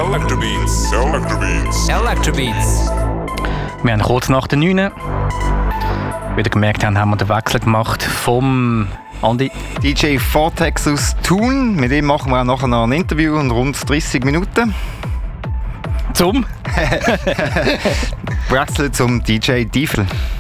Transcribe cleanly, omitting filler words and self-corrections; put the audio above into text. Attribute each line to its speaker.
Speaker 1: Electrobeats.
Speaker 2: Wir haben kurz nach der 9 wieder gemerkt, haben wir den Wechsel gemacht vom Andi.
Speaker 3: DJ Vortex aus Thun. Mit ihm machen wir auch nachher noch ein Interview in rund 30 Minuten.
Speaker 2: Zum
Speaker 3: Wechsel zum DJ Diefel.